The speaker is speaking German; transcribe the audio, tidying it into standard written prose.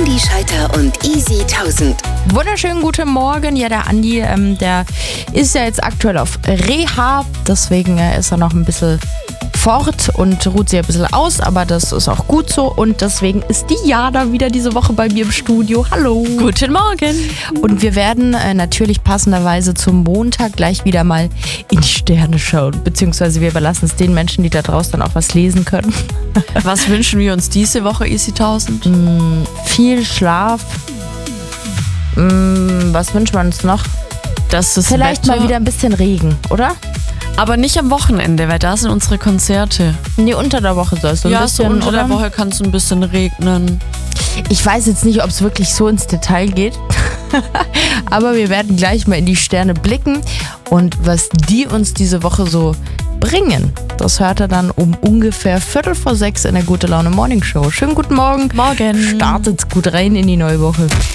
Andi Schalter und Easy 1000. Wunderschönen guten Morgen. Ja, der Andi, der ist ja jetzt aktuell auf Reha. Deswegen ist er noch ein bisschen fort und ruht sich ein bisschen aus. Aber das ist auch gut so. Und deswegen ist die Jana wieder diese Woche bei mir im Studio. Hallo. Guten Morgen. Und wir werden natürlich passenderweise zum Montag gleich wieder mal in die Sterne schauen. Beziehungsweise wir überlassen es den Menschen, die da draußen dann auch was lesen können. Was wünschen wir uns diese Woche, Easy 1000? Viel Schlaf. Was wünscht man uns noch? Das ist Vielleicht Wetter, mal wieder ein bisschen Regen, oder? aber nicht am Wochenende, weil da sind unsere Konzerte. Nee, unter der Woche soll es so ein Ja, bisschen, so unter oder? der Woche kann es ein bisschen regnen. Ich weiß jetzt nicht, ob es wirklich so ins Detail geht. Aber wir werden gleich mal in die Sterne blicken. Und was die uns diese Woche so bringen, das hört ihr dann um ungefähr 5:45 in der Gute Laune Morning Show. Schönen guten Morgen. Morgen. Startet gut rein in die neue Woche.